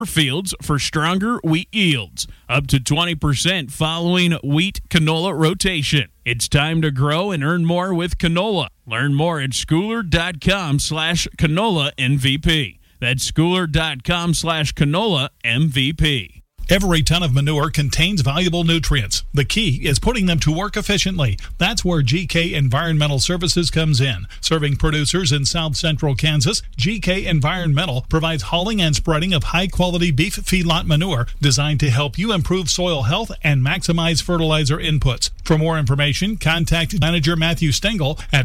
fields for stronger wheat yields, up to 20% following wheat canola rotation. It's time to grow and earn more with canola. Learn more at schooler.com/canola MVP. That's schooler.com/canola MVP. Every ton of manure contains valuable nutrients. The key is putting them to work efficiently. That's where GK Environmental Services comes in. Serving producers in South Central Kansas, GK Environmental provides hauling and spreading of high-quality beef feedlot manure designed to help you improve soil health and maximize fertilizer inputs. For more information, contact Manager Matthew Stengel at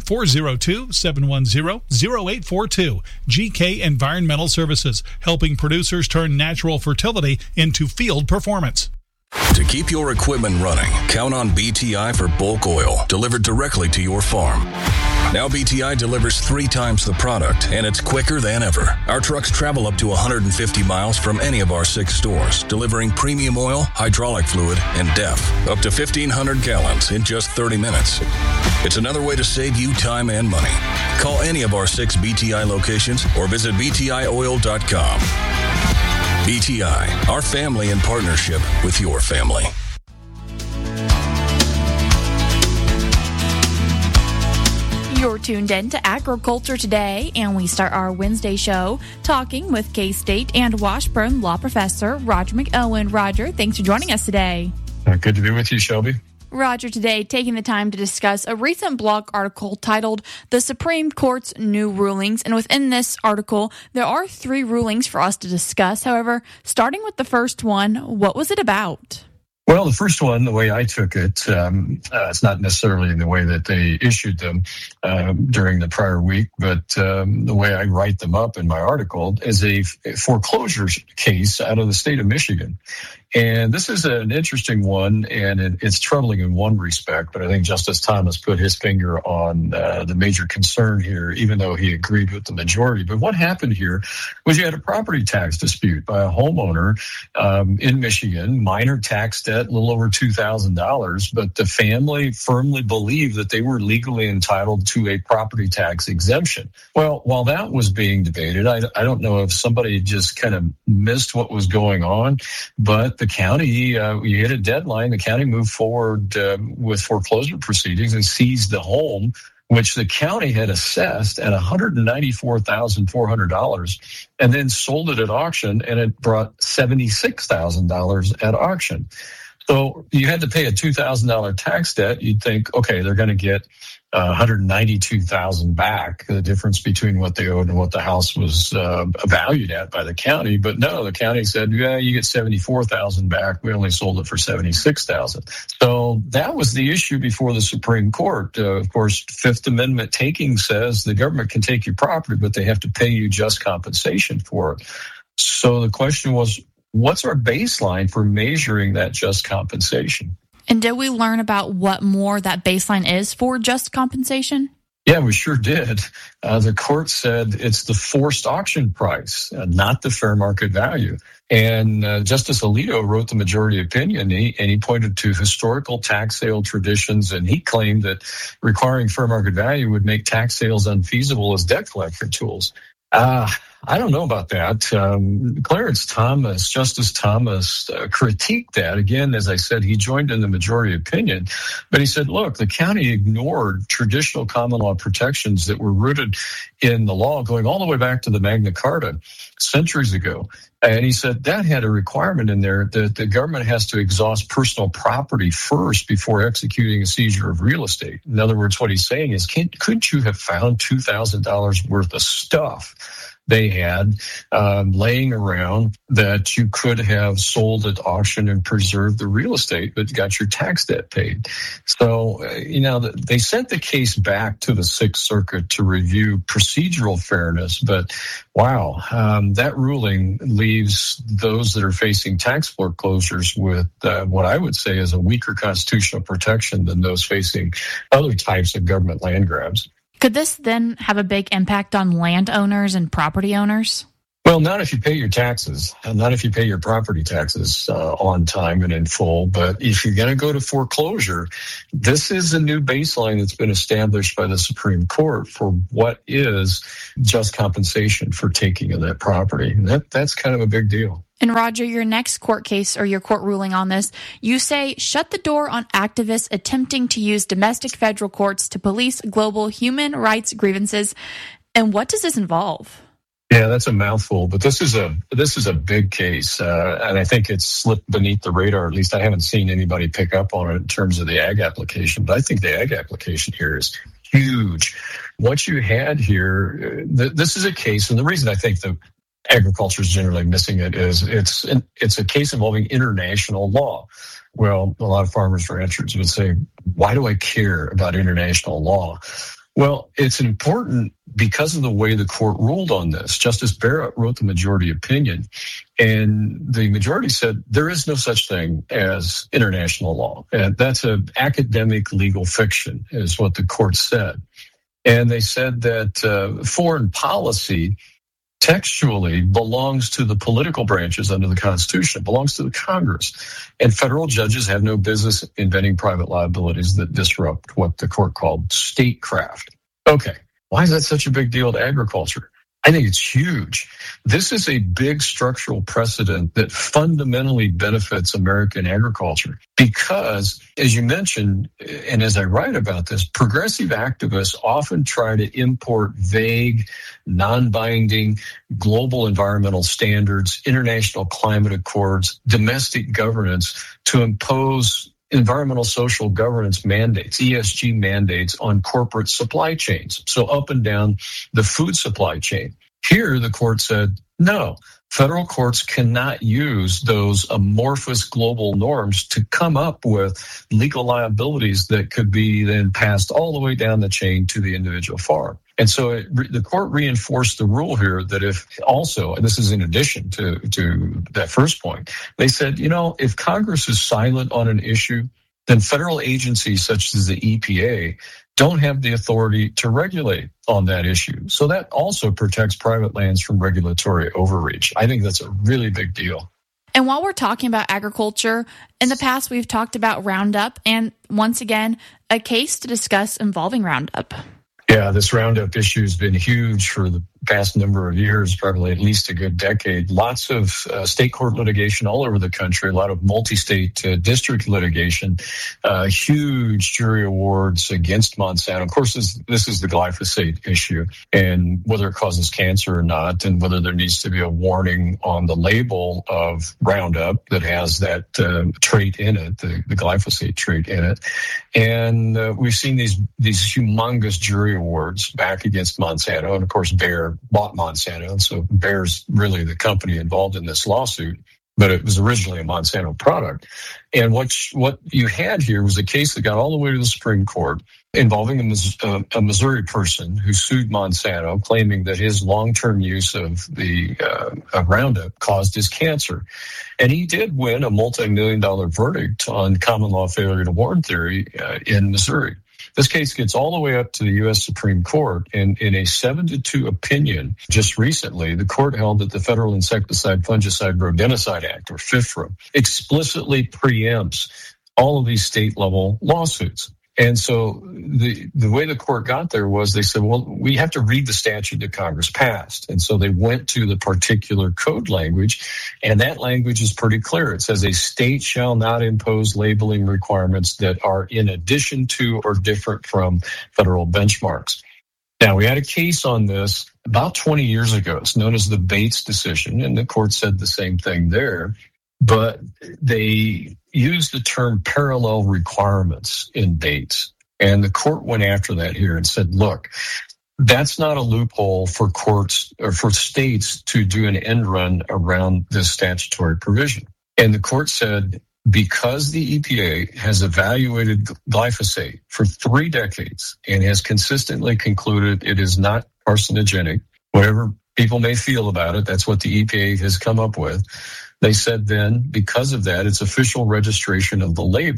402-710-0842. GK Environmental Services, helping producers turn natural fertility into field performance. To keep your equipment running, count on BTI for bulk oil delivered directly to your farm. Now BTI delivers 3 times the product, and it's quicker than ever. Our trucks travel up to 150 miles from any of our 6 stores, delivering premium oil, hydraulic fluid, and DEF, up to 1,500 gallons in just 30 minutes. It's another way to save you time and money. Call any of our 6 BTI locations or visit btioil.com. BTI, our family in partnership with your family. You're tuned in to Agriculture Today, and we start our Wednesday show talking with K-State and Washburn law professor Roger McOwen. Roger, thanks for joining us today. Good to be with you, Shelby. Roger, today taking the time to discuss a recent blog article titled The Supreme Court's New Rulings. And within this article, there are 3 rulings for us to discuss. However, starting with the first one, what was it about? Well, the first one, the way I took it, it's not necessarily in the way that they issued them during the prior week, but the way I write them up in my article is a foreclosure case out of the state of Michigan. And this is an interesting one, and it's troubling in one respect, but I think Justice Thomas put his finger on the major concern here, even though he agreed with the majority. But what happened here was you had a property tax dispute by a homeowner in Michigan, minor tax debt, a little over $2,000, but the family firmly believed that they were legally entitled to a property tax exemption. Well, while that was being debated, I don't know if somebody just kind of missed what was going on, but the county, you hit a deadline. The county moved forward with foreclosure proceedings and seized the home, which the county had assessed at $194,400, and then sold it at auction, and it brought $76,000 at auction. So you had to pay a $2,000 tax debt. You'd think, okay, they're going to get $192,000 back, the difference between what they owed and what the house was valued at by the county. But no, the county said, yeah, you get $74,000 back. We only sold it for $76,000. So that was the issue before the Supreme Court. Of course, Fifth Amendment taking says the government can take your property, but they have to pay you just compensation for it. So the question was, what's our baseline for measuring that just compensation? And did we learn about what more that baseline is for just compensation? Yeah, we sure did. The court said it's the forced auction price, not the fair market value. And Justice Alito wrote the majority opinion, and he pointed to historical tax sale traditions, and he claimed that requiring fair market value would make tax sales unfeasible as debt collection tools. I don't know about that. Clarence Thomas, Justice Thomas, critiqued that. Again, as I said, he joined in the majority opinion, but he said, look, the county ignored traditional common law protections that were rooted in the law going all the way back to the Magna Carta centuries ago. And he said that had a requirement in there that the government has to exhaust personal property first before executing a seizure of real estate. In other words, what he's saying is, couldn't you have found $2,000 worth of stuff they had laying around that you could have sold at auction and preserved the real estate, but got your tax debt paid? So, they sent the case back to the Sixth Circuit to review procedural fairness, but wow, that ruling leaves those that are facing tax foreclosures with what I would say is a weaker constitutional protection than those facing other types of government land grabs. Could this then have a big impact on landowners and property owners? Well, not if you pay your taxes, and not if you pay your property taxes on time and in full. But if you're going to go to foreclosure, this is a new baseline that's been established by the Supreme Court for what is just compensation for taking of that property. And that's kind of a big deal. And Roger, your next court case or your court ruling on this, you say shut the door on activists attempting to use domestic federal courts to police global human rights grievances. And what does this involve? Yeah, that's a mouthful, but this is a big case, and I think it's slipped beneath the radar. At least I haven't seen anybody pick up on it in terms of the ag application, but I think the ag application here is huge. What you had here, this is a case, and the reason I think the agriculture is generally missing it is it's a case involving international law. Well, a lot of farmers and ranchers would say, why do I care about international law? Well, it's important because of the way the court ruled on this. Justice Barrett wrote the majority opinion, and the majority said there is no such thing as international law. And that's an academic legal fiction, is what the court said. And they said that foreign policy textually belongs to the political branches under the Constitution. It belongs to the Congress. And federal judges have no business inventing private liabilities that disrupt what the court called statecraft. Okay, why is that such a big deal to agriculture? I think it's huge. This is a big structural precedent that fundamentally benefits American agriculture because, as you mentioned, and as I write about this, progressive activists often try to import vague, non-binding global environmental standards, international climate accords, domestic governance to impose environmental social governance mandates, ESG mandates on corporate supply chains, so up and down the food supply chain. Here, the court said, no, federal courts cannot use those amorphous global norms to come up with legal liabilities that could be then passed all the way down the chain to the individual farm. And so the court reinforced the rule here that if also, and this is in addition to that first point, they said, if Congress is silent on an issue, then federal agencies such as the EPA don't have the authority to regulate on that issue. So that also protects private lands from regulatory overreach. I think that's a really big deal. And while we're talking about agriculture, in the past we've talked about Roundup, and once again, a case to discuss involving Roundup. Yeah, this Roundup issue has been huge for the past number of years, probably at least a good decade. Lots of state court litigation all over the country, a lot of multi-state district litigation, huge jury awards against Monsanto. Of course, this is the glyphosate issue and whether it causes cancer or not, and whether there needs to be a warning on the label of Roundup that has that trait in it, the glyphosate trait in it. And we've seen these humongous jury awards back against Monsanto. And of course, Bayer bought Monsanto. And so Bayer's really the company involved in this lawsuit, but it was originally a Monsanto product. And what you had here was a case that got all the way to the Supreme Court involving a Missouri person who sued Monsanto, claiming that his long-term use of the Roundup caused his cancer. And he did win a multi-million-dollar verdict on common law failure to warn theory in Missouri. This case gets all the way up to the U.S. Supreme Court, and in a 7-2 opinion just recently, the court held that the Federal Insecticide, Fungicide, Rodenticide Act, or FIFRA, explicitly preempts all of these state-level lawsuits. And so the way the court got there was they said, well, we have to read the statute that Congress passed. And so they went to the particular code language, and that language is pretty clear. It says a state shall not impose labeling requirements that are in addition to or different from federal benchmarks. Now, we had a case on this about 20 years ago. It's known as the Bates decision, and the court said the same thing there. But they used the term parallel requirements in Bates. And the court went after that here and said, look, that's not a loophole for courts or for states to do an end run around this statutory provision. And the court said, because the EPA has evaluated glyphosate for 3 decades and has consistently concluded it is not carcinogenic, whatever people may feel about it, that's what the EPA has come up with. They said then, because of that, its official registration of the label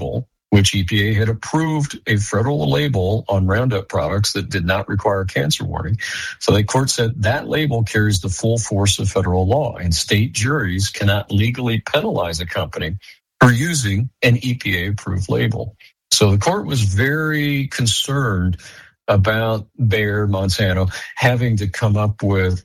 which EPA had approved a federal label on Roundup products that did not require cancer warning. So the court said that label carries the full force of federal law, and state juries cannot legally penalize a company for using an EPA-approved label. So the court was very concerned about Bayer, Monsanto, having to come up with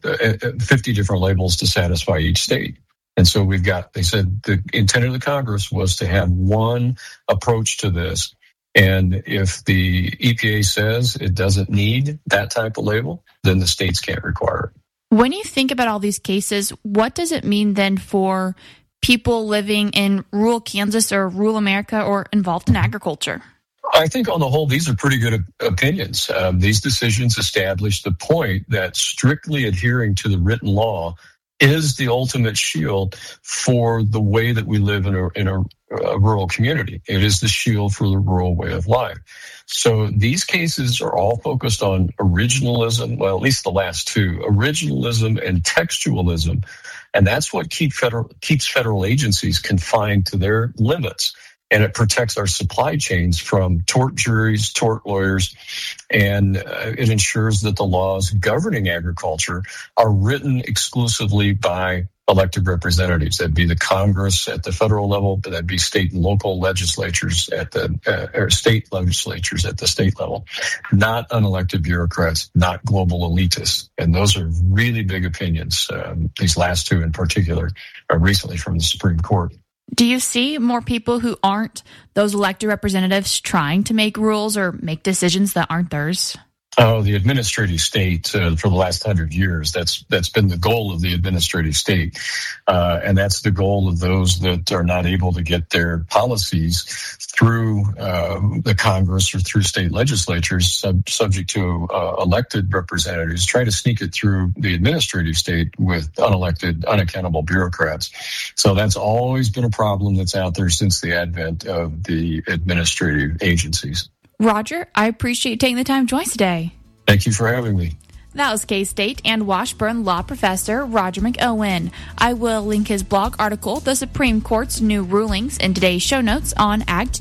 50 different labels to satisfy each state. And so they said the intent of the Congress was to have one approach to this. And if the EPA says it doesn't need that type of label, then the states can't require it. When you think about all these cases, what does it mean then for people living in rural Kansas or rural America or involved in agriculture? I think on the whole, these are pretty good opinions. These decisions establish the point that strictly adhering to the written law is the ultimate shield for the way that we live in a rural community. It is the shield for the rural way of life. So these cases are all focused on originalism, well, at least the last two, originalism and textualism. And that's what keeps federal agencies confined to their limits. And it protects our supply chains from tort juries, tort lawyers, and it ensures that the laws governing agriculture are written exclusively by elected representatives. That'd be the Congress at the federal level, but that'd be state and local legislatures at the or state legislatures at the state level, not unelected bureaucrats, not global elitists. And those are really big opinions. These last two in particular are recently from the Supreme Court. Do you see more people who aren't those elected representatives trying to make rules or make decisions that aren't theirs? Oh, the administrative state for the last 100 years. That's been the goal of the administrative state. And that's the goal of those that are not able to get their policies through the Congress or through state legislatures subject to elected representatives, try to sneak it through the administrative state with unelected, unaccountable bureaucrats. So that's always been a problem that's out there since the advent of the administrative agencies. Roger, I appreciate you taking the time to join us today. Thank you for having me. That was K-State and Washburn law professor Roger McOwen. I will link his blog article, The Supreme Court's New Rulings, in today's show notes on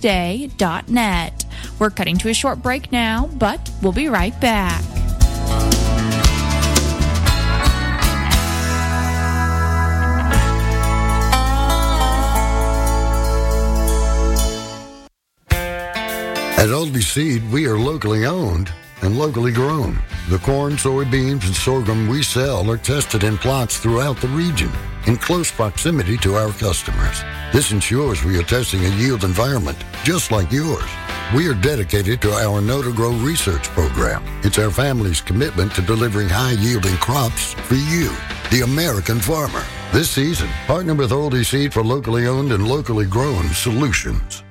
agtoday.net. We're cutting to a short break now, but we'll be right back. At Aldi Seed, we are locally owned and locally grown. The corn, soybeans, and sorghum we sell are tested in plots throughout the region in close proximity to our customers. This ensures we are testing a yield environment just like yours. We are dedicated to our Know to Grow research program. It's our family's commitment to delivering high-yielding crops for you, the American farmer. This season, partner with Aldi Seed for locally owned and locally grown solutions.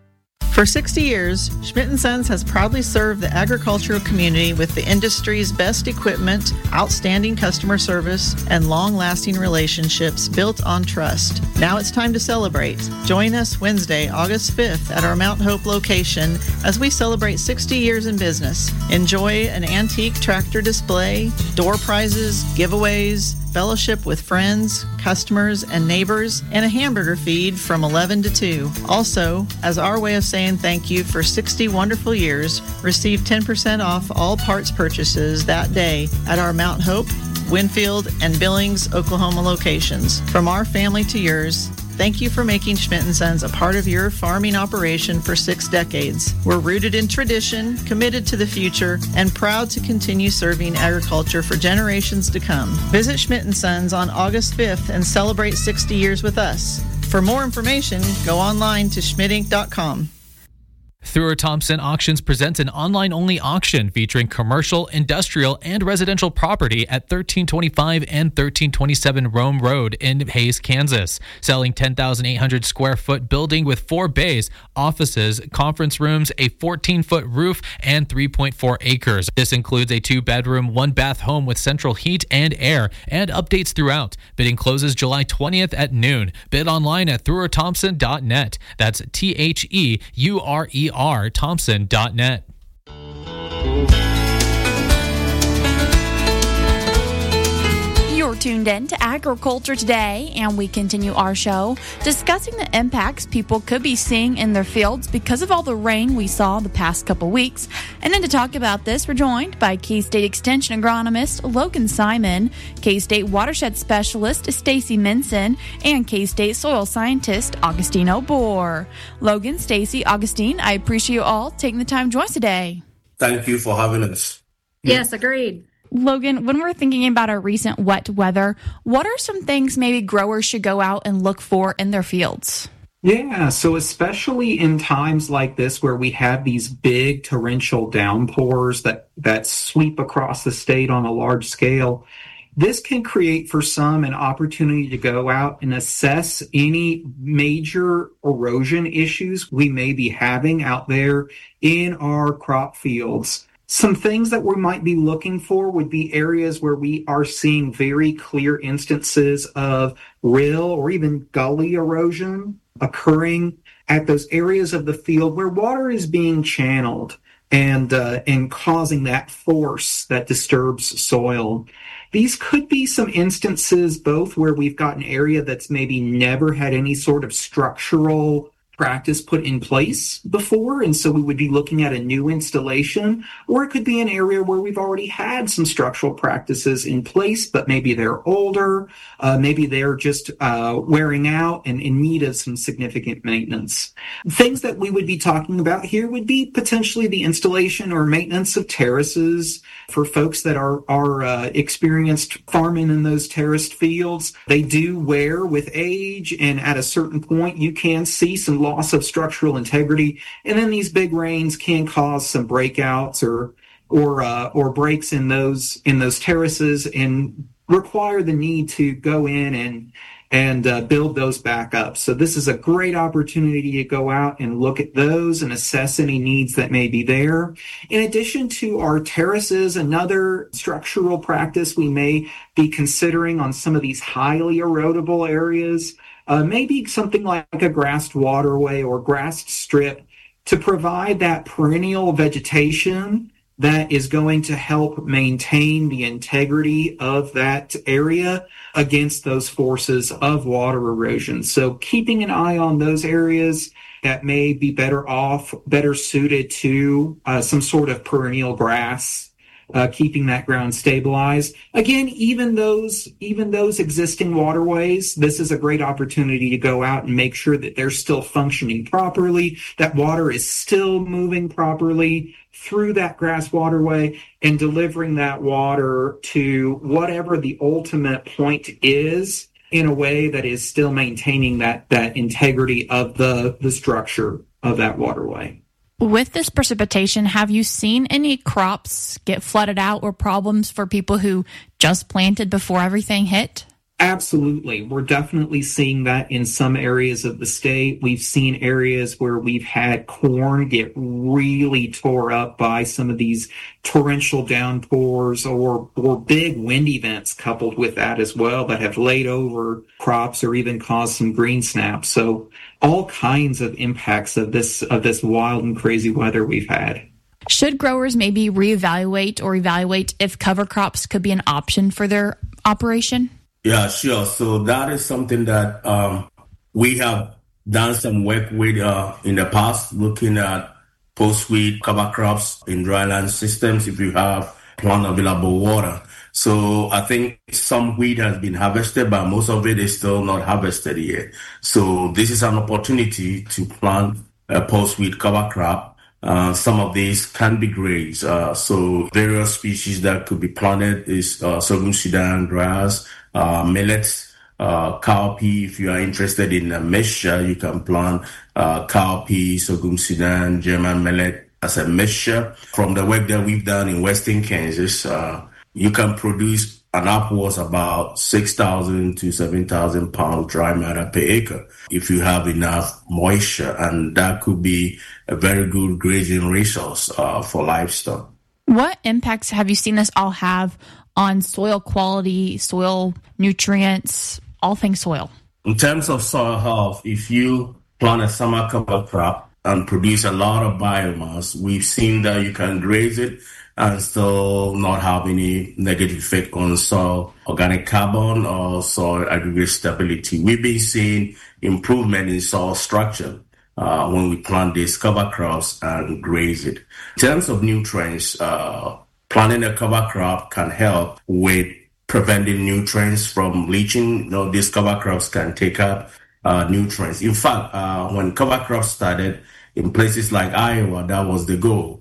For 60 years, Schmidt & Sons has proudly served the agricultural community with the industry's best equipment, outstanding customer service, and long-lasting relationships built on trust. Now it's time to celebrate. Join us Wednesday, August 5th at our Mount Hope location as we celebrate 60 years in business. Enjoy an antique tractor display, door prizes, giveaways, fellowship with friends, customers, and neighbors, and a hamburger feed from 11 to 2. Also, as our way of saying thank you for 60 wonderful years, receive 10% off all parts purchases that day at our Mount Hope, Winfield, and Billings, Oklahoma locations. From our family to yours, thank you for making Schmidt & Sons a part of your farming operation for 6 decades. We're rooted in tradition, committed to the future, and proud to continue serving agriculture for generations to come. Visit Schmidt & Sons on August 5th and celebrate 60 years with us. For more information, go online to schmidtinc.com. Thrower Thompson Auctions presents an online-only auction featuring commercial, industrial, and residential property at 1325 and 1327 Rome Road in Hays, Kansas. Selling 10,800 square foot building with 4 bays, offices, conference rooms, a 14-foot roof, and 3.4 acres. This includes a 2-bedroom, 1-bath home with central heat and air, and updates throughout. Bidding closes July 20th at noon. Bid online at throwerthompson.net. That's THEURER Thompson.net. You're tuned in to Agriculture Today, and we continue our show discussing the impacts people could be seeing in their fields because of all the rain we saw the past couple weeks. And then to talk about this, we're joined by K-State Extension agronomist Logan Simon, K-State Watershed Specialist Stacy Minson, and K-State Soil Scientist Augustine Obor. Logan, Stacy, Augustine, I appreciate you all taking the time to join us today. Thank you for having us. Yes, agreed. Logan, when we're thinking about our recent wet weather, what are some things maybe growers should go out and look for in their fields? Yeah, so especially in times like this where we have these big torrential downpours that sweep across the state on a large scale, this can create for some an opportunity to go out and assess any major erosion issues we may be having out there in our crop fields. Some things that we might be looking for would be areas where we are seeing very clear instances of rill or even gully erosion occurring at those areas of the field where water is being channeled and causing that force that disturbs soil. These could be some instances both where we've got an area that's maybe never had any sort of structural practice put in place before, and so we would be looking at a new installation, or it could be an area where we've already had some structural practices in place, but maybe they're older, maybe they're just wearing out and in need of some significant maintenance. Things that we would be talking about here would be potentially the installation or maintenance of terraces for folks that are experienced farming in those terraced fields. They do wear with age, and at a certain point you can see some loss of structural integrity, and then these big rains can cause some breakouts or breaks in those terraces and require the need to go in and build those back up. So this is a great opportunity to go out and look at those and assess any needs that may be there. In addition to our terraces, another structural practice we may be considering on some of these highly erodible areas maybe something like a grassed waterway or grassed strip to provide that perennial vegetation that is going to help maintain the integrity of that area against those forces of water erosion. So keeping an eye on those areas that may be better suited to some sort of perennial grass, keeping that ground stabilized. Again, even those existing waterways, this is a great opportunity to go out and make sure that they're still functioning properly, that water is still moving properly through that grass waterway and delivering that water to whatever the ultimate point is in a way that is still maintaining that integrity of the structure of that waterway. With this precipitation, have you seen any crops get flooded out or problems for people who just planted before everything hit? Absolutely. We're definitely seeing that in some areas of the state. We've seen areas where we've had corn get really tore up by some of these torrential downpours or big wind events coupled with that as well that have laid over crops or even caused some green snaps. So all kinds of impacts of this wild and crazy weather we've had. Should growers maybe reevaluate or evaluate if cover crops could be an option for their operation? Yeah, sure. So that is something that we have done some work with in the past, looking at post-weed cover crops in dryland systems if you have plant available water. So I think some wheat has been harvested, but most of it is still not harvested yet. So this is an opportunity to plant a post-weed cover crop. Some of these can be grains. So various species that could be planted is sorghum Sudan grass, millets, cowpea. If you are interested in a mixture, you can plant cowpea, sorghum Sudan, German millet as a mixture. From the work that we've done in Western Kansas, you can produce an upwards about 6,000 to 7,000 pounds dry matter per acre if you have enough moisture, and that could be a very good grazing resource for livestock. What impacts have you seen this all have on soil quality, soil nutrients, all things soil? In terms of soil health, if you plant a summer cover crop and produce a lot of biomass, we've seen that you can graze it and still not have any negative effect on soil organic carbon or soil aggregate stability. We've been seeing improvement in soil structure when we plant these cover crops and graze it. In terms of nutrients, planting a cover crop can help with preventing nutrients from leaching. These cover crops can take up nutrients. In fact, when cover crops started in places like Iowa, that was the goal.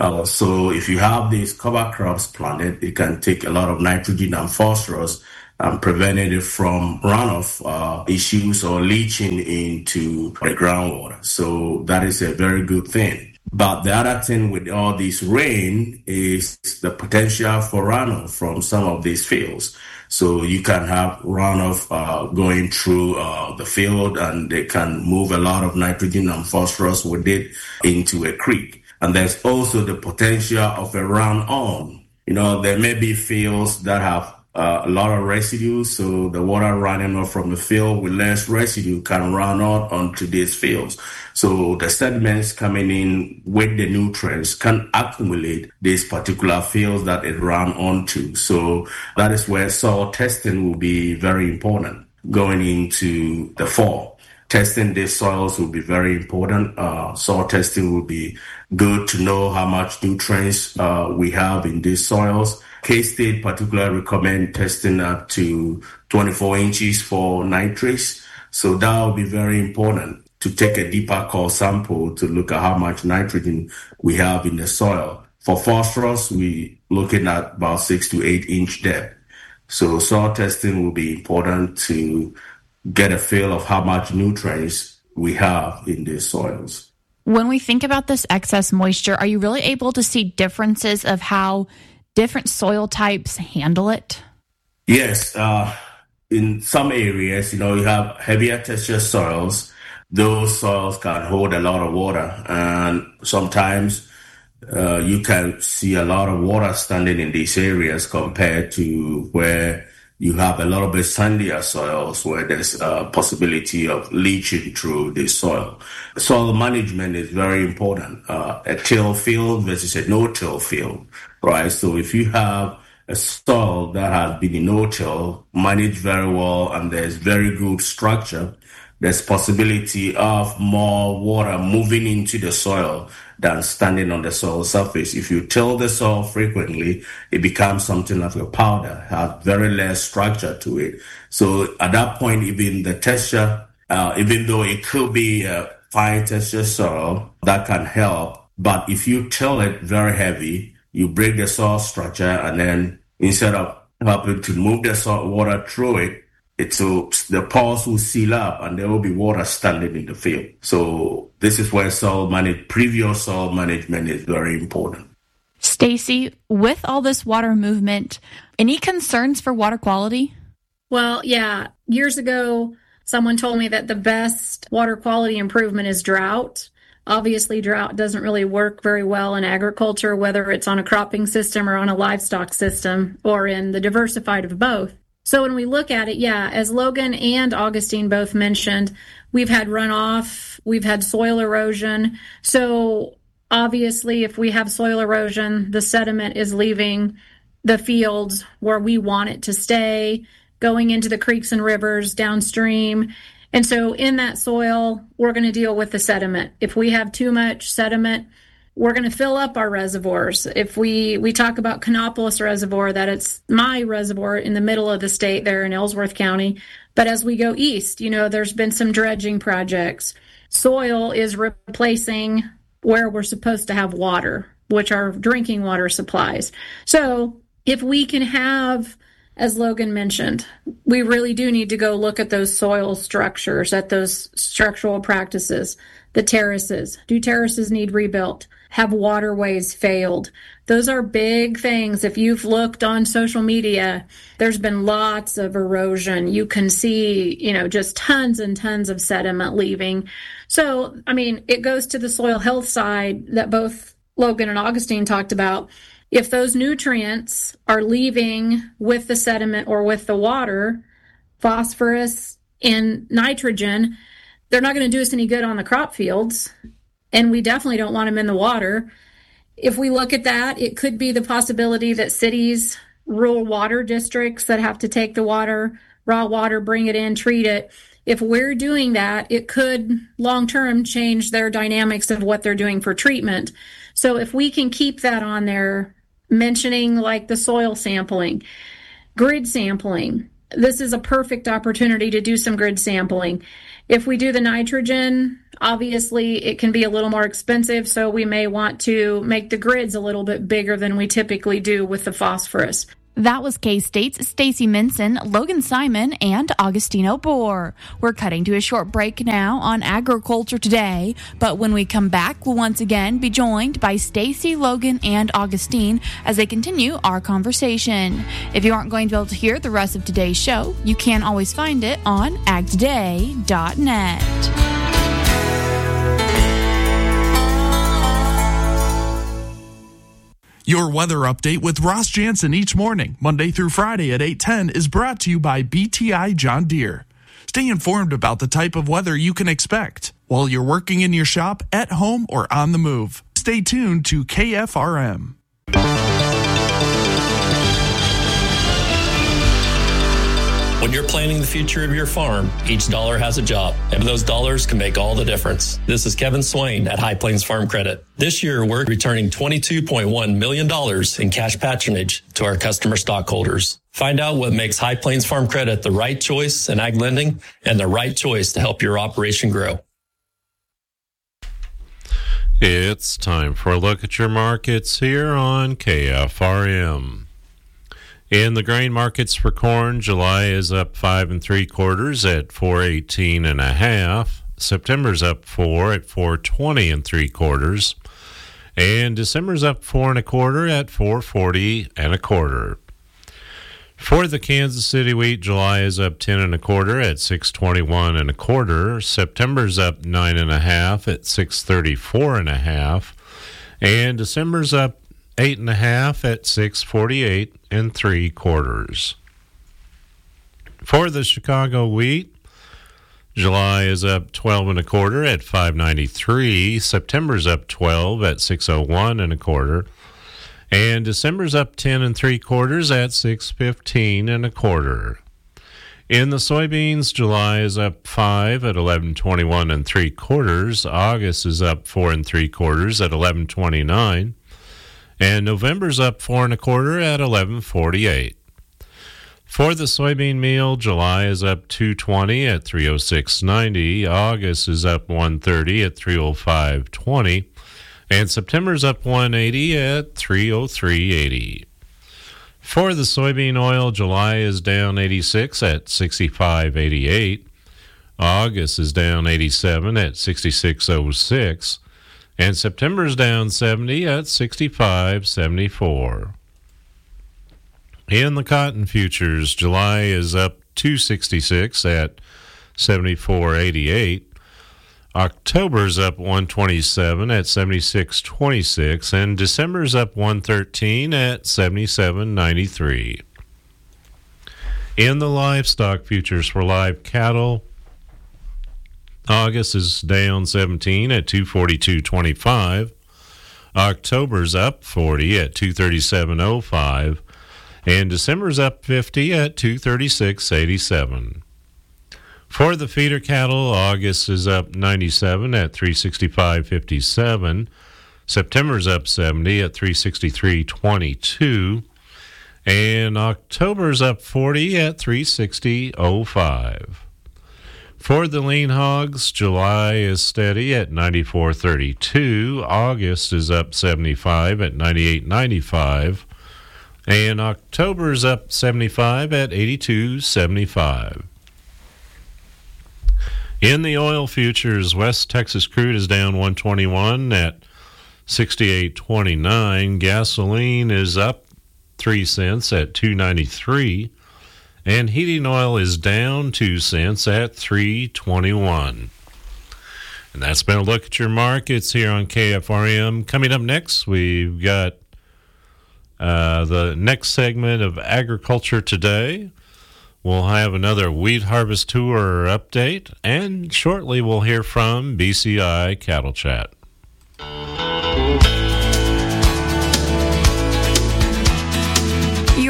So if you have these cover crops planted, it can take a lot of nitrogen and phosphorus and prevent it from runoff issues or leaching into the groundwater. So that is a very good thing. But the other thing with all this rain is the potential for runoff from some of these fields. So you can have runoff going through the field, and they can move a lot of nitrogen and phosphorus with it into a creek. And there's also the potential of a run-on. There may be fields that have a lot of residue, so the water running off from the field with less residue can run out onto these fields. So the sediments coming in with the nutrients can accumulate these particular fields that it ran onto. So that is where soil testing will be very important going into the fall. Testing these soils will be very important. Soil testing will be good to know how much nutrients we have in these soils. K-State particularly recommend testing up to 24 inches for nitrates. So that will be very important to take a deeper core sample to look at how much nitrogen we have in the soil. For phosphorus, we're looking at about 6 to 8 inch depth. So soil testing will be important to get a feel of how much nutrients we have in these soils. When we think about this excess moisture, are you really able to see differences of how different soil types handle it? Yes. In some areas, you have heavier texture soils. Those soils can hold a lot of water, and sometimes you can see a lot of water standing in these areas compared to where you have a little bit sandier soils where there's a possibility of leaching through the soil. Soil management is very important. A till field versus a no-till field, right? So if you have a soil that has been in no-till, managed very well, and there's very good structure, there's possibility of more water moving into the soil than standing on the soil surface. If you till the soil frequently, it becomes something like a powder, has very less structure to it. So at that point, even the texture, even though it could be a fine texture soil, that can help. But if you till it very heavy, you break the soil structure, and then instead of helping to move the salt water through it, the pores will seal up and there will be water standing in the field. So this is where previous soil management is very important. Stacy, with all this water movement, any concerns for water quality? Well, yeah. Years ago, someone told me that the best water quality improvement is drought. Obviously, drought doesn't really work very well in agriculture, whether it's on a cropping system or on a livestock system or in the diversified of both. So when we look at it, yeah, as Logan and Augustine both mentioned, we've had runoff, we've had soil erosion. So obviously, if we have soil erosion, the sediment is leaving the fields where we want it to stay, going into the creeks and rivers downstream. And so in that soil, we're going to deal with the sediment. If we have too much sediment, we're going to fill up our reservoirs. If we talk about Canopolis Reservoir, that it's my reservoir in the middle of the state there in Ellsworth County. But as we go east, there's been some dredging projects. Soil is replacing where we're supposed to have water, which are drinking water supplies. So if we can have, as Logan mentioned, we really do need to go look at those soil structures, at those structural practices, the terraces. Do terraces need rebuilt? Have waterways failed? Those are big things. If you've looked on social media, there's been lots of erosion. You can see, just tons and tons of sediment leaving. So, it goes to the soil health side that both Logan and Augustine talked about. If those nutrients are leaving with the sediment or with the water, phosphorus and nitrogen, they're not going to do us any good on the crop fields. And we definitely don't want them in the water. if we look at that, it could be the possibility that cities, rural water districts that have to take the water, raw water, bring it in, treat it. If we're doing that, it could long-term change their dynamics of what they're doing for treatment. So if we can keep that on there, mentioning like the soil sampling, grid sampling, this is a perfect opportunity to do some grid sampling. If we do the nitrogen, obviously it can be a little more expensive, so we may want to make the grids a little bit bigger than we typically do with the phosphorus. That was K-State's Stacy Minson, Logan Simon, and Augustino Bohr. We're cutting to a short break now on Agriculture Today, but when we come back, we'll once again be joined by Stacy, Logan, and Augustine as they continue our conversation. If you aren't going to be able to hear the rest of today's show, you can always find it on agtoday.net. Your weather update with Ross Jansen each morning, Monday through Friday at 8:10, is brought to you by BTI John Deere. Stay informed about the type of weather you can expect while you're working in your shop, at home, or on the move. Stay tuned to KFRM. When you're planning the future of your farm, each dollar has a job, and those dollars can make all the difference. This is Kevin Swain at High Plains Farm Credit. This year, we're returning $22.1 million in cash patronage to our customer stockholders. Find out what makes High Plains Farm Credit the right choice in ag lending and the right choice to help your operation grow. It's time for a look at your markets here on KFRM. In the grain markets for corn, July is up 5 3/4 at 418.5. September's up 4 at 420 3/4, and December's up 4 1/4 at 440 1/4. For the Kansas City wheat, July is up 10 1/4 at 621 1/4. September's up 9 1/2 at 634 1/2, and December's up 8 1/2 at 648 3/4. For the Chicago wheat, July is up 12 1/4 at 593. September's up 12 at 601 1/4, and December's up 10 3/4 at 615 1/4. In the soybeans, July is up 5 at 1121 3/4. August is up 4 3/4 at 1129. And November's up 4 1/4 at 1148. For the soybean meal, July is up 220 at 306.90. August is up 130 at 305.20. And September's up 180 at 303.80. For the soybean oil, July is down 86 at 65.88. August is down 87 at 66.06. And September's down 70 at 65.74. In the cotton futures, July is up 266 at 74.88. October's up 127 at 76.26, and December's up 113 at 77.93. In the livestock futures for live cattle, August is down 17 at 242.25. October's up 40 at 237.05. And December's up 50 at 236.87. For the feeder cattle, August is up 97 at 365.57. September's up 70 at 363.22. And October's up 40 at 360.05. For the lean hogs, July is steady at 94.32. August is up 75 at 98.95. And October's up 75 at 82.75. In the oil futures, West Texas crude is down 121 at 68.29. Gasoline is up 3 cents at 2.93. And heating oil is down 2 cents at 3.21. And that's been a look at your markets here on KFRM. Coming up next, we've got the next segment of Agriculture Today. We'll have another wheat harvest tour update, and shortly we'll hear from BCI Cattle Chat.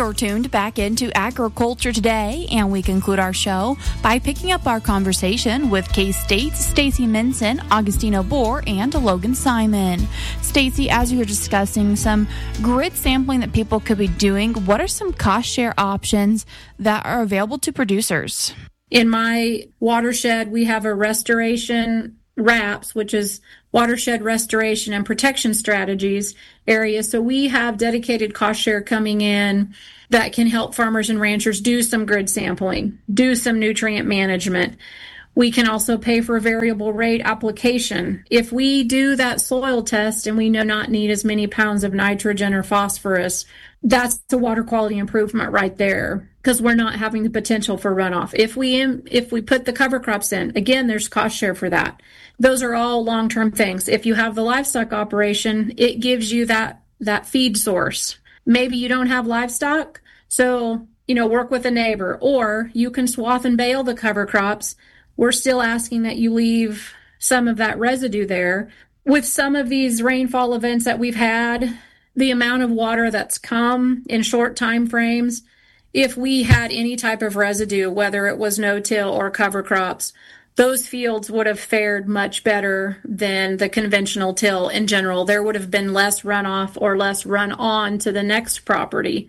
You're tuned back into Agriculture Today, and we conclude our show by picking up our conversation with K-State's Stacy Minson, Augustino Bohr, and Logan Simon. Stacy, as you were discussing some grid sampling that people could be doing, what are some cost share options that are available to producers? In my watershed, we have a restoration RAPS, which is Watershed Restoration and Protection Strategies area. So we have dedicated cost share coming in that can help farmers and ranchers do some grid sampling, do some nutrient management. We can also pay for variable rate application. If we do that soil test and we do not need as many pounds of nitrogen or phosphorus, that's the water quality improvement right there, because we're not having the potential for runoff. If we put the cover crops in, again, there's cost share for that. Those are all long-term things. If you have the livestock operation, it gives you that feed source. Maybe you don't have livestock, so work with a neighbor, or you can swath and bale the cover crops. We're still asking that you leave some of that residue there. With some of these rainfall events that we've had, the amount of water that's come in short time frames, if we had any type of residue, whether it was no-till or cover crops, those fields would have fared much better than the conventional till in general. There would have been less runoff or less run on to the next property.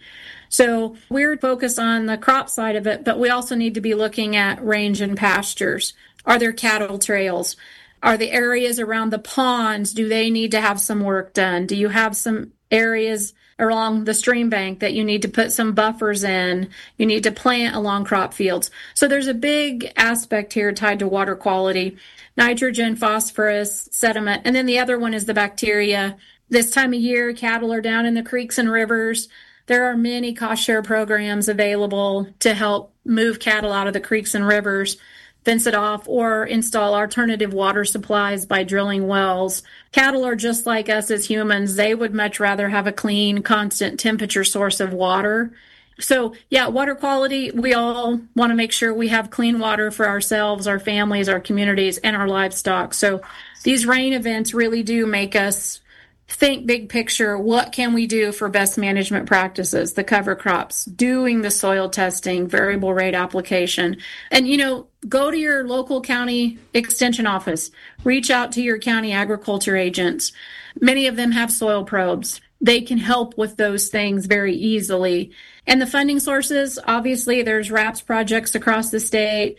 So we're focused on the crop side of it, but we also need to be looking at range and pastures. Are there cattle trails? Are the areas around the ponds, do they need to have some work done? Do you have some areas along the stream bank that you need to put some buffers in? You need to plant along crop fields. So there's a big aspect here tied to water quality, nitrogen, phosphorus, sediment, and then the other one is the bacteria. This time of year, cattle are down in the creeks and rivers. There are many cost share programs available to help move cattle out of the creeks and rivers, fence it off, or install alternative water supplies by drilling wells. Cattle are just like us as humans. They would much rather have a clean, constant temperature source of water. So, water quality, we all want to make sure we have clean water for ourselves, our families, our communities, and our livestock. So these rain events really do make us think big picture. What can we do for best management practices, the cover crops, doing the soil testing, variable rate application, and, go to your local county extension office, reach out to your county agriculture agents. Many of them have soil probes. They can help with those things very easily. And the funding sources, obviously, there's RAPS projects across the state,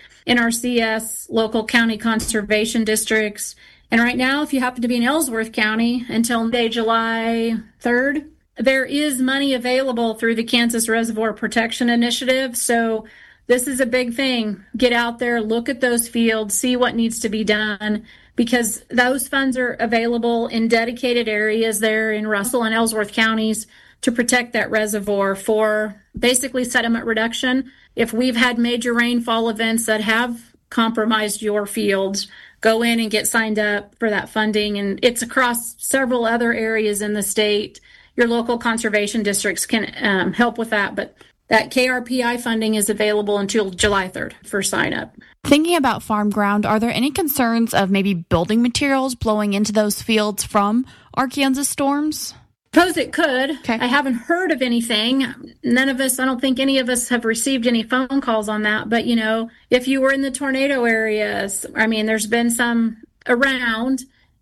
NRCS, local county conservation districts. And right now, if you happen to be in Ellsworth County until July 3rd, there is money available through the Kansas Reservoir Protection Initiative. So this is a big thing. Get out there, look at those fields, see what needs to be done, because those funds are available in dedicated areas there in Russell and Ellsworth counties to protect that reservoir for basically sediment reduction. If we've had major rainfall events that have compromised your fields, go in and get signed up for that funding. And it's across several other areas in the state. Your local conservation districts can help with that. But that KRPI funding is available until July 3rd for sign up. Thinking about farm ground, are there any concerns of maybe building materials blowing into those fields from our Kansas storms? Suppose it could. Okay. I haven't heard of anything. I don't think any of us have received any phone calls on that. But, if you were in the tornado areas, there's been some around,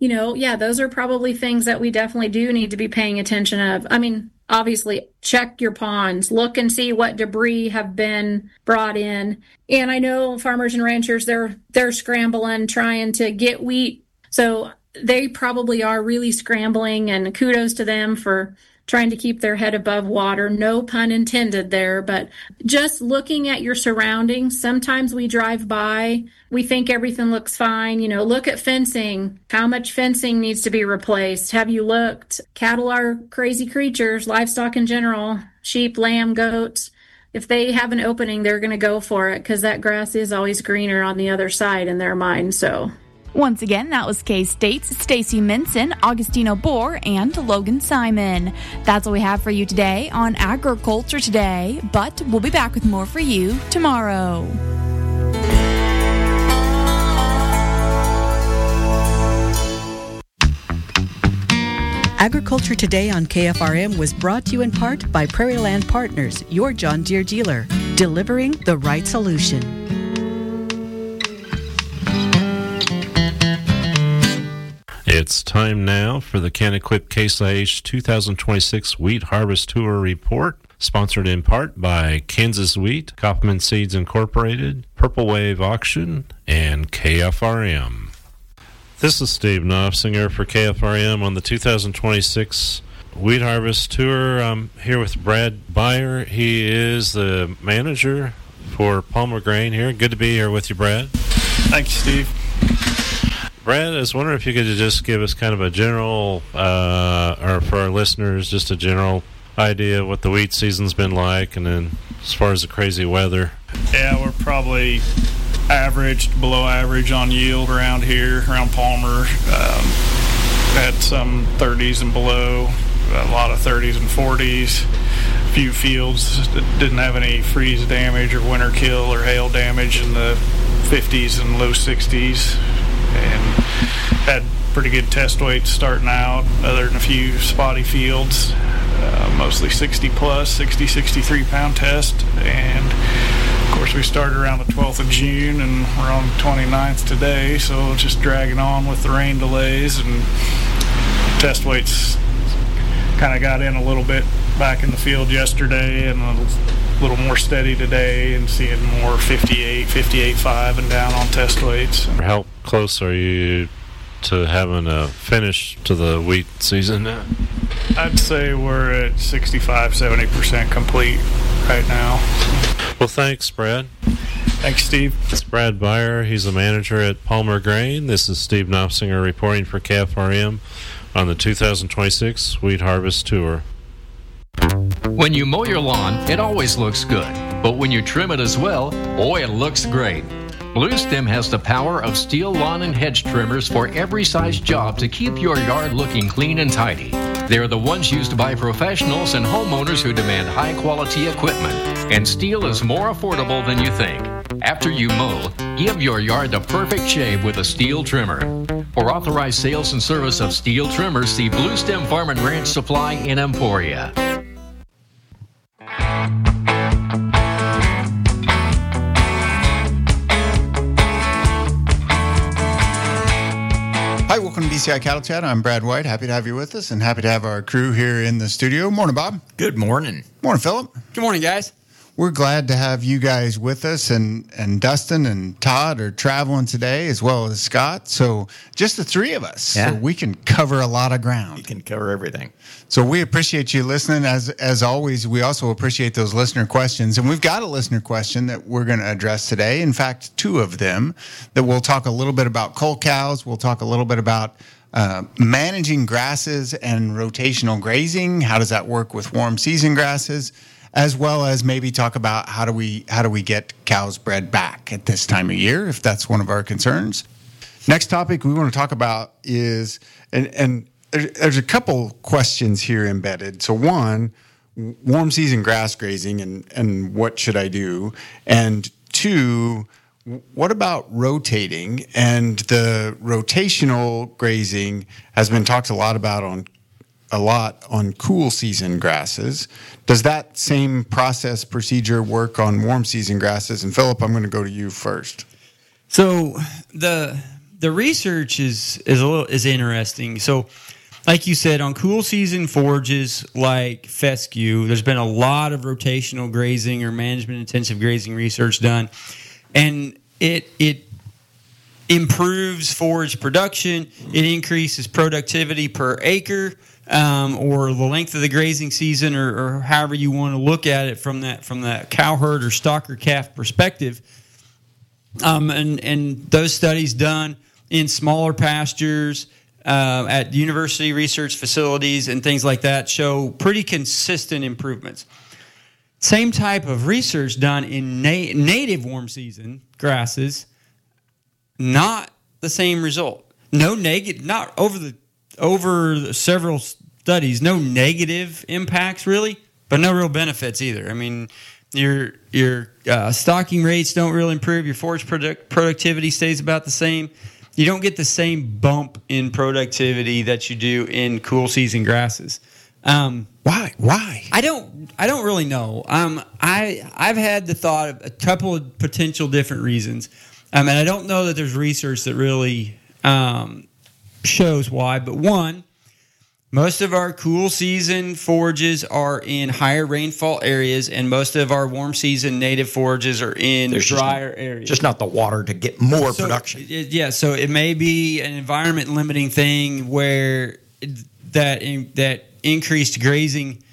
those are probably things that we definitely do need to be paying attention of. Obviously, check your ponds, look and see what debris have been brought in. And I know farmers and ranchers, they're scrambling, trying to get wheat. So they probably are really scrambling, and kudos to them for trying to keep their head above water. No pun intended there, but just looking at your surroundings. Sometimes we drive by, we think everything looks fine. Look at fencing. How much fencing needs to be replaced? Have you looked? Cattle are crazy creatures, livestock in general, sheep, lamb, goats. If they have an opening, they're going to go for it because that grass is always greener on the other side in their mind. So once again, that was K-State's Stacy Minson, Augustino Bohr, and Logan Simon. That's all we have for you today on Agriculture Today, but we'll be back with more for you tomorrow. Agriculture Today on KFRM was brought to you in part by Prairie Land Partners, your John Deere dealer, delivering the right solution. It's time now for the Can-Equip Case IH 2026 Wheat Harvest Tour Report, sponsored in part by Kansas Wheat, Kaufman Seeds Incorporated, Purple Wave Auction, and KFRM. This is Steve Knopfsinger for KFRM on the 2026 Wheat Harvest Tour. I'm here with Brad Beyer. He is the manager for Palmer Grain here. Good to be here with you, Brad. Thank you, Steve. Brad, I was wondering if you could just give us kind of a general, or for our listeners, just a general idea of what the wheat season's been like, and then as far as the crazy weather. Yeah, we're probably below average on yield around here, around Palmer. Had some 30s and below, a lot of 30s and 40s. A few fields that didn't have any freeze damage or winter kill or hail damage in the 50s and low 60s. And had pretty good test weights starting out, other than a few spotty fields. Mostly 60 plus, 60, 63 pound test. And of course, we started around the 12th of June, and we're on the 29th today, so just dragging on with the rain delays, and test weights kind of got in a little bit back in the field yesterday, and a little more steady today, and seeing more 58, 58.5 and down on test weights. How close are you to having a finish to the wheat season now? I'd say we're at 65, 70% complete right now. Well, thanks, Brad. Thanks, Steve. It's Brad Beyer. He's the manager at Palmer Grain. This is Steve Knopfsinger reporting for KFRM on the 2026 Wheat Harvest Tour. When you mow your lawn, it always looks good. But when you trim it as well, boy, it looks great. Blue Stem has the power of steel lawn and hedge trimmers for every size job to keep your yard looking clean and tidy. They're the ones used by professionals and homeowners who demand high-quality equipment, and steel is more affordable than you think. After you mow, give your yard the perfect shave with a steel trimmer. For authorized sales and service of steel trimmers, see Blue Stem Farm and Ranch Supply in Emporia. Hi, welcome to BCI Cattle Chat. I'm Brad White. Happy to have you with us, and happy to have our crew here in the studio. Morning, Bob. Good morning. Morning, Philip. Good morning, guys. We're glad to have you guys with us, and Dustin and Todd are traveling today, as well as Scott. So just the three of us. Yeah. So we can cover a lot of ground. You can cover everything. So we appreciate you listening. As always, we also appreciate those listener questions. And we've got a listener question that we're going to address today. In fact, two of them that we'll talk a little bit about cull cows. We'll talk a little bit about managing grasses and rotational grazing. How does that work with warm season grasses? As well as maybe talk about how do we get cows bred back at this time of year, if that's one of our concerns. Next topic we want to talk about is, and there's a couple questions here embedded. So one, warm season grass grazing and what should I do? And two, what about rotating? And the rotational grazing has been talked a lot on cool season grasses. Does that same process procedure work on warm season grasses? And Philip, I'm going to go to you first. So the research is interesting. So, like you said, on cool season forages like fescue, there's been a lot of rotational grazing or management intensive grazing research done, and it improves forage production. It increases productivity per acre. Or the length of the grazing season, or however you want to look at it from that cow herd or stocker calf perspective. And those studies done in smaller pastures at university research facilities and things like that show pretty consistent improvements. Same type of research done in native warm season grasses, not the same result. No negative, not over several studies, no negative impacts really, but no real benefits either. I mean, your stocking rates don't really improve. Your forage productivity stays about the same. you don't get the same bump in productivity that you do in cool season grasses. Why? I don't really know. I've had the thought of a couple of potential different reasons. And I don't know that there's research that really shows why. But one, most of our cool season forages are in higher rainfall areas, and most of our warm season native forages are in drier areas. Just not the water to get more production. So it may be an environment limiting thing where that increased grazing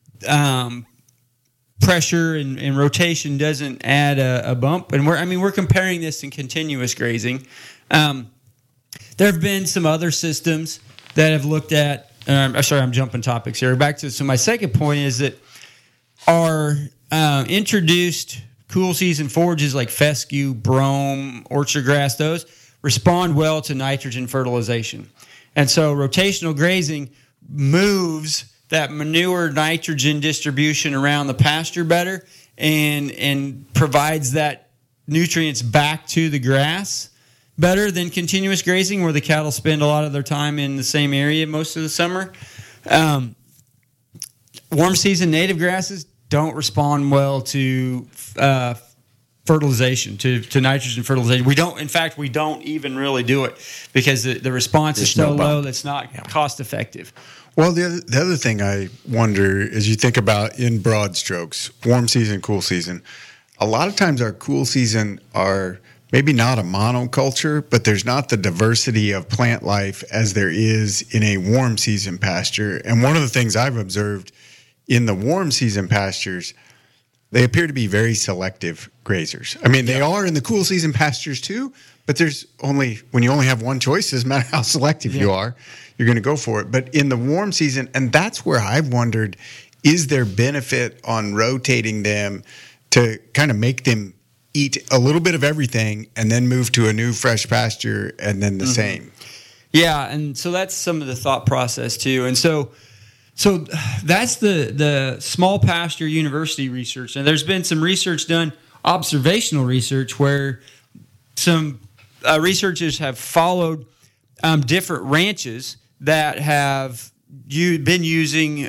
pressure and rotation doesn't add a bump. And we're comparing this to continuous grazing. There have been some other systems that have looked at. Sorry, I'm jumping topics here. So my second point is that our introduced cool season forages like fescue, brome, orchard grass, those respond well to nitrogen fertilization. And so rotational grazing moves that manure nitrogen distribution around the pasture better and provides that nutrients back to the grass better than continuous grazing, where the cattle spend a lot of their time in the same area most of the summer. Warm season native grasses don't respond well to fertilization, to nitrogen fertilization. We don't even really do it because the response is so low that's not cost effective. Well, the other thing I wonder is, you think about in broad strokes, warm season, cool season. A lot of times our cool season are maybe not a monoculture, but there's not the diversity of plant life as there is in a warm season pasture. And one of the things I've observed in the warm season pastures, they appear to be very selective grazers. I mean, they are in the cool season pastures too, but when you only have one choice, it doesn't matter how selective you are, you're going to go for it. But in the warm season, and that's where I've wondered, is there benefit on rotating them to kind of make them eat a little bit of everything and then move to a new fresh pasture and then the same? Yeah, and so that's some of the thought process too. And so that's the small pasture university research. And there's been some research done, observational research, where some researchers have followed different ranches that have been using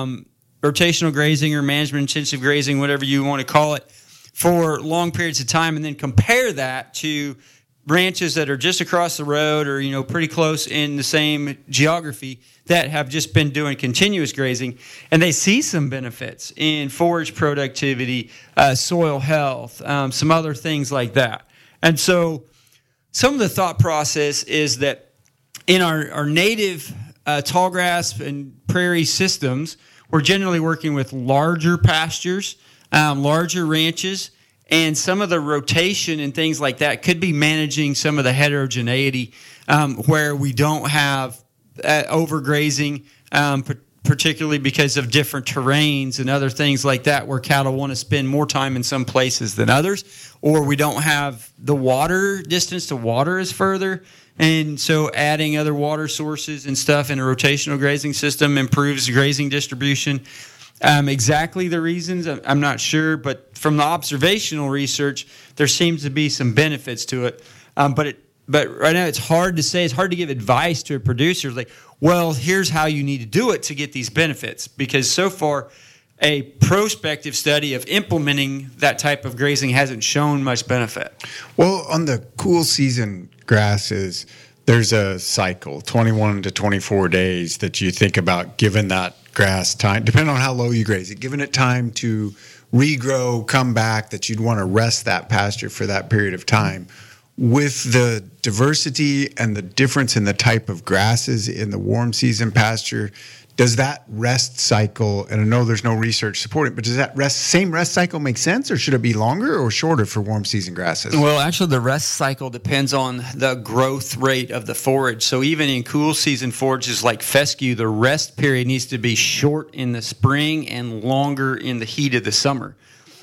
rotational grazing or management intensive grazing, whatever you want to call it, for long periods of time, and then compare that to ranches that are just across the road or pretty close in the same geography that have just been doing continuous grazing, and they see some benefits in forage productivity, soil health, some other things like that. And so some of the thought process is that in our native tallgrass and prairie systems, we're generally working with larger pastures, larger ranches, and some of the rotation and things like that could be managing some of the heterogeneity where we don't have overgrazing, particularly because of different terrains and other things like that, where cattle want to spend more time in some places than others, or we don't have the water distance to water is further. And so adding other water sources and stuff in a rotational grazing system improves grazing distribution. Exactly the reasons, I'm not sure, but from the observational research, there seems to be some benefits to it. But right now it's hard to say. It's hard to give advice to a producer like, well, here's how you need to do it to get these benefits. Because so far, a prospective study of implementing that type of grazing hasn't shown much benefit. Well, on the cool season grasses, there's a cycle, 21 to 24 days, that you think about giving that grass time, depending on how low you graze it, giving it time to regrow, come back, that you'd want to rest that pasture for that period of time. With the diversity and the difference in the type of grasses in the warm season pasture, does that rest cycle, and I know there's no research supporting it, but does that same rest cycle make sense, or should it be longer or shorter for warm season grasses? Well, actually, the rest cycle depends on the growth rate of the forage. So even in cool season forages like fescue, the rest period needs to be short in the spring and longer in the heat of the summer.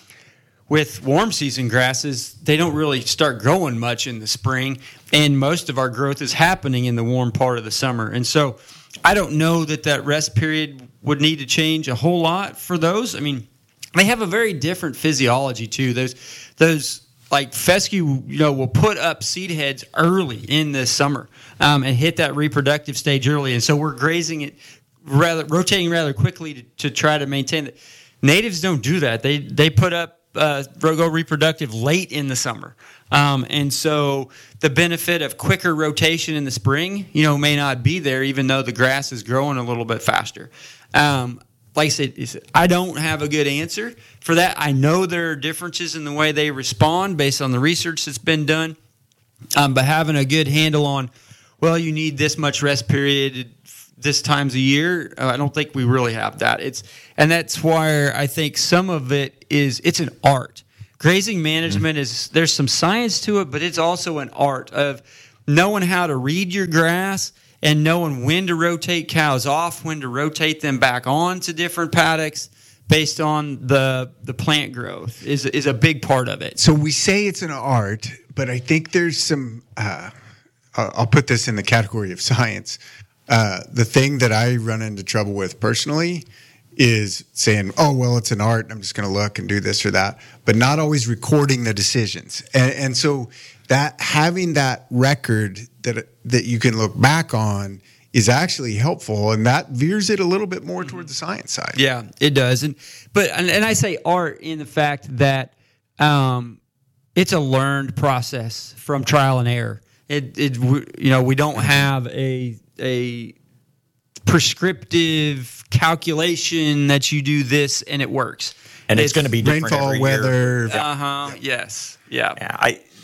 With warm season grasses, they don't really start growing much in the spring, and most of our growth is happening in the warm part of the summer. And so I don't know that rest period would need to change a whole lot for those. I mean, they have a very different physiology too. Those like fescue, will put up seed heads early in the summer and hit that reproductive stage early. And so we're grazing it rotating rather quickly to try to maintain it. Natives don't do that. They put up go reproductive late in the summer. And so the benefit of quicker rotation in the spring, may not be there, even though the grass is growing a little bit faster. Like I said, I don't have a good answer for that. I know there are differences in the way they respond based on the research that's been done. But having a good handle on, you need this much rest period this times a year, I don't think we really have that. And that's why I think some of it's an art. Grazing management there's some science to it, but it's also an art of knowing how to read your grass and knowing when to rotate cows off, when to rotate them back on to different paddocks based on the plant growth is a big part of it. So we say it's an art, but I think there's some, I'll put this in the category of science. The thing that I run into trouble with personally is saying, it's an art, and I'm just going to look and do this or that, but not always recording the decisions. And so that having that record that you can look back on is actually helpful, and that veers it a little bit more toward the science side. Yeah, it does. And I say art in the fact that it's a learned process from trial and error. We don't have a prescriptive calculation that you do this and it works. And it's going to be different rainfall, every weather. year. Yes. Yeah.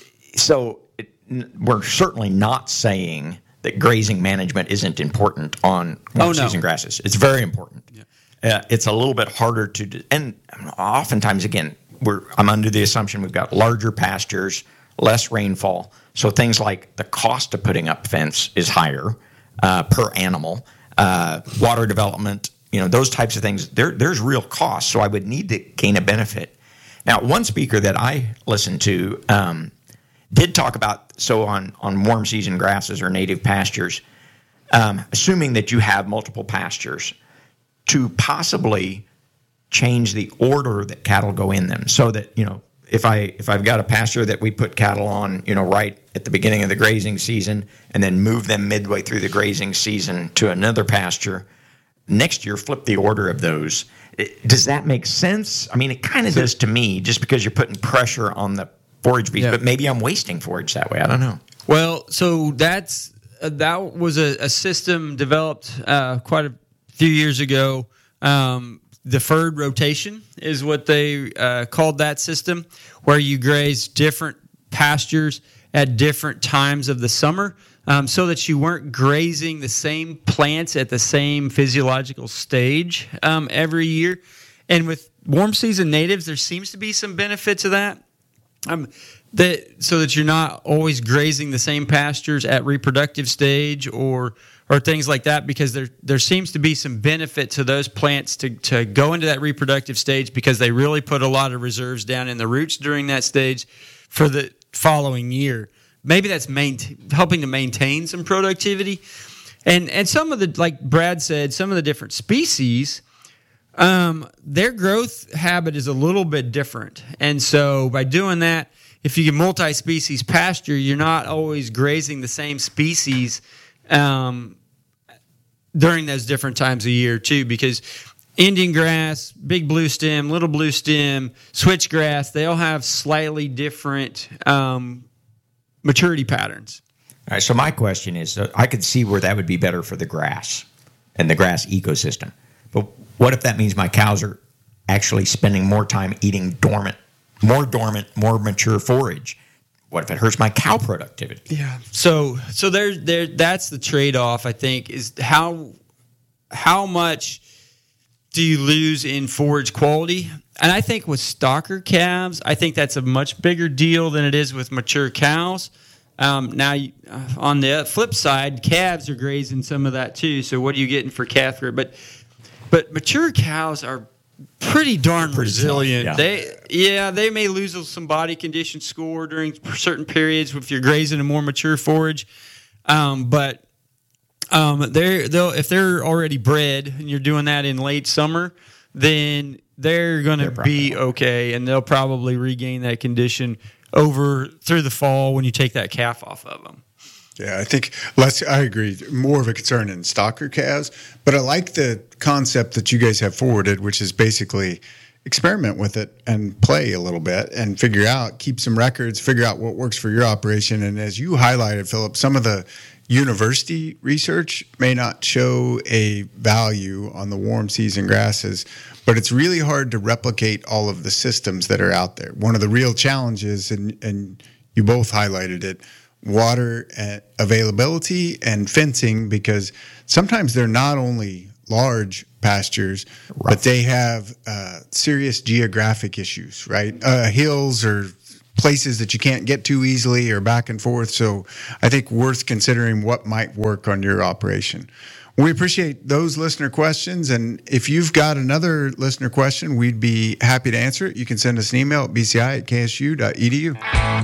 We're certainly not saying that grazing management isn't important on warm season grasses. It's very important. Yeah. It's a little bit harder to do. And oftentimes, again, I'm under the assumption we've got larger pastures, less rainfall. So things like the cost of putting up fence is higher per animal. Water development, those types of things, there's real cost. So I would need to gain a benefit. Now, one speaker that I listened to did talk about, on warm season grasses or native pastures, assuming that you have multiple pastures, to possibly change the order that cattle go in them, so that, if I've got a pasture that we put cattle on, right at the beginning of the grazing season, and then move them midway through the grazing season to another pasture, next year flip the order of those. Does that make sense? I mean, it kind of does to me, just because you're putting pressure on the forage beast, but maybe I'm wasting forage that way. I don't know. Well, so that was a system developed quite a few years ago. Deferred rotation is what they called that system, where you graze different pastures at different times of the summer, so that you weren't grazing the same plants at the same physiological stage every year. And with warm season natives, there seems to be some benefit to that. So that you're not always grazing the same pastures at reproductive stage or things like that, because there seems to be some benefit to those plants to go into that reproductive stage, because they really put a lot of reserves down in the roots during that stage for the following year. Maybe that's helping to maintain some productivity. And some of the, like Brad said, some of the different species, their growth habit is a little bit different. And so by doing that, if you get multi-species pasture, you're not always grazing the same species during those different times of year too, because Indian grass, big blue stem, little blue stem, switchgrass, they all have slightly different maturity patterns. All right, so my question is, I could see where that would be better for the grass and the grass ecosystem. But what if that means my cows are actually spending more time eating more mature forage? What if it hurts my cow productivity? Yeah. So there that's the trade-off, I think, is how much do you lose in forage quality? And I think with stocker calves, I think that's a much bigger deal than it is with mature cows. Now, on the flip side, calves are grazing some of that too. So what are you getting for calf growth? But mature cows are pretty darn resilient. Yeah. They may lose some body condition score during certain periods if you're grazing a more mature forage. But if they're already bred and you're doing that in late summer, then they're going to be okay, and they'll probably regain that condition over through the fall when you take that calf off of them. Yeah, I think I agree. More of a concern in stocker calves, but I like the concept that you guys have forwarded, which is basically experiment with it and play a little bit and keep some records, figure out what works for your operation. And as you highlighted, Philip, some of the university research may not show a value on the warm season grasses, but it's really hard to replicate all of the systems that are out there. One of the real challenges, and you both highlighted it, water availability and fencing, because sometimes they're not only large pastures, but they have serious geographic issues, right? Hills or places that you can't get to easily or back and forth. So I think worth considering what might work on your operation. We appreciate those listener questions. And if you've got another listener question, we'd be happy to answer it. You can send us an email at bci@ksu.edu.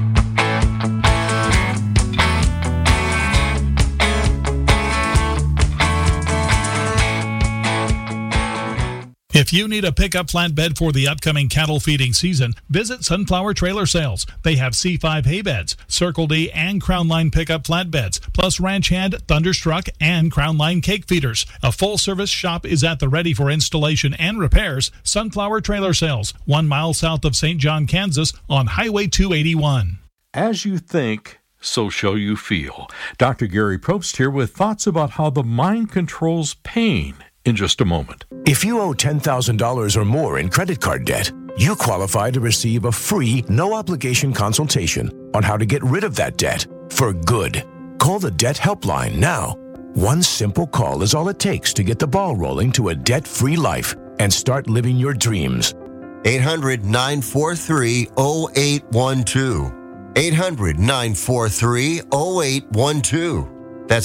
If you need a pickup flatbed for the upcoming cattle feeding season, visit Sunflower Trailer Sales. They have C5 hay beds, Circle D and Crown Line pickup flatbeds, plus Ranch Hand, Thunderstruck, and Crown Line cake feeders. A full-service shop is at the ready for installation and repairs. Sunflower Trailer Sales, 1 mile south of St. John, Kansas, on Highway 281. As you think, so shall you feel. Dr. Gary Probst here with thoughts about how the mind controls pain in just a moment. If you owe $10,000 or more in credit card debt, you qualify to receive a free, no-obligation consultation on how to get rid of that debt for good. Call the Debt Helpline now. One simple call is all it takes to get the ball rolling to a debt-free life and start living your dreams. 800-943-0812. 800-943-0812. That's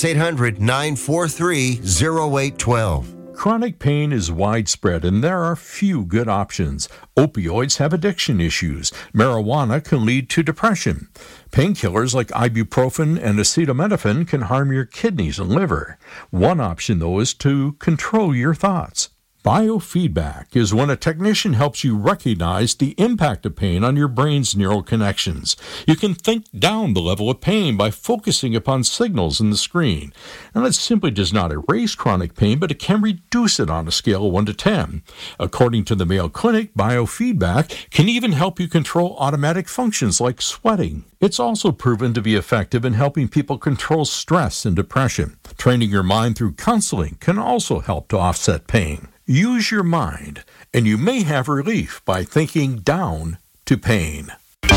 800-943-0812. Chronic pain is widespread, and there are few good options. Opioids have addiction issues. Marijuana can lead to depression. Painkillers like ibuprofen and acetaminophen can harm your kidneys and liver. One option, though, is to control your thoughts. Biofeedback is when a technician helps you recognize the impact of pain on your brain's neural connections. You can think down the level of pain by focusing upon signals in the screen. And it simply does not erase chronic pain, but it can reduce it on a scale of 1 to 10. According to the Mayo Clinic, biofeedback can even help you control automatic functions like sweating. It's also proven to be effective in helping people control stress and depression. Training your mind through counseling can also help to offset pain. Use your mind, and you may have relief by thinking down to pain.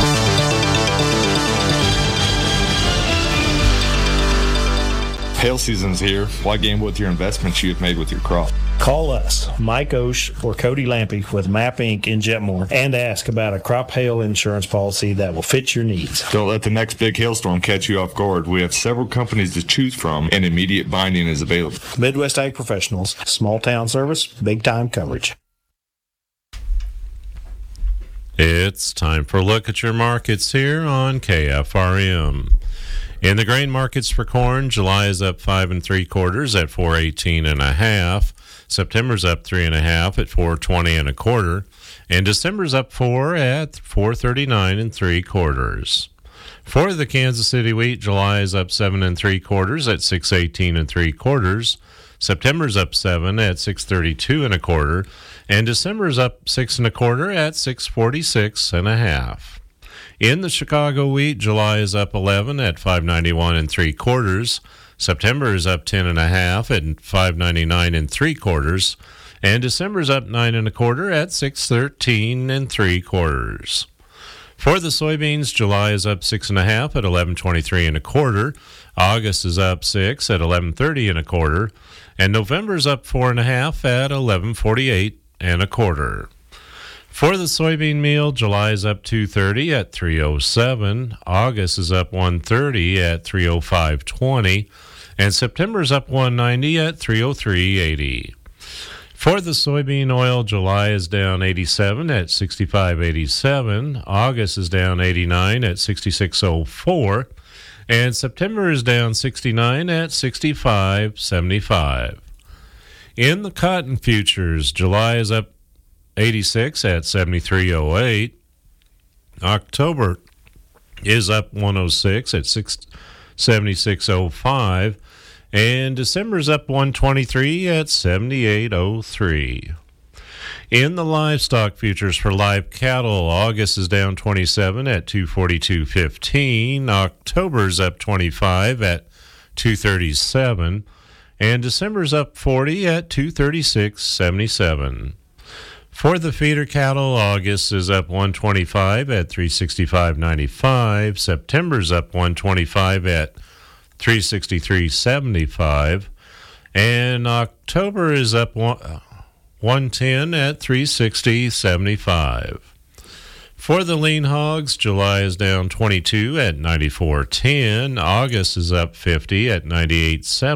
Hail season's here. Why gamble with your investments you've made with your crop? Call us, Mike Osh or Cody Lampy with MAP Inc. in Jetmore, and ask about a crop hail insurance policy that will fit your needs. Don't let the next big hailstorm catch you off guard. We have several companies to choose from, and immediate binding is available. Midwest Ag Professionals, small town service, big time coverage. It's time for a look at your markets here on KFRM. In the grain markets for corn, July is up 5 3/4 at 418.5. September's up 3.5 at 420 1/4, and December's up 4 at 439 3/4. For the Kansas City wheat, July is up 7 3/4 at 618 3/4. September's up 7 at 632 1/4, and December's up 6 1/4 at 646 1/2. In the Chicago wheat, July is up 11 at 591 3/4. September is up 10 1/2 at 599 3/4, and December is up 9 1/4 at 613 3/4. For the soybeans, July is up 6 1/2 at 1123 1/4. August is up 6 at 1130 1/4, and November is up 4 1/2 at 1148 1/4. For the soybean meal, July is up 230 at 307. August is up 130 at 305.20, and September is up 190 at 303.80. For the soybean oil, July is down 87 at 65.87. August is down 89 at 66.04, and September is down 69 at 65.75. In the cotton futures, July is up 86 at 73.08. October is up 106 at 76.05. And December's up 123 at 78.03. In the livestock futures for live cattle, August is down 27 at 242.15. October's up 25 at 237. And December's up 40 at 236.77. For the feeder cattle, August is up 125 at 365.95. September's up 125 at 363.75. And October is up 110 at 360.75. For the lean hogs, July is down 22 at 94.10. August is up 50 at 98.7.